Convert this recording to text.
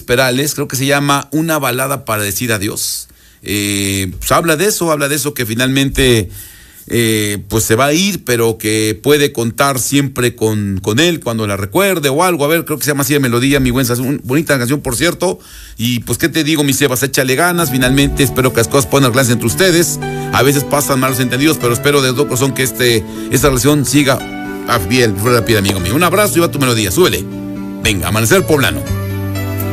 Perales, creo que se llama Una balada para decir adiós. Pues habla de eso que finalmente pues se va a ir, pero que puede contar siempre con él cuando la recuerde o algo. A ver, creo que se llama así de melodía, mi buen Sazón. Bonita canción, por cierto. Y pues, ¿qué te digo, mi Sebas? Échale ganas. Finalmente, espero que las cosas puedan arreglarse entre ustedes. A veces pasan malos entendidos, pero espero de todo corazón que esta relación siga bien rápida, amigo mío. Un abrazo y va tu melodía. Súbele. Venga, Amanecer Poblano.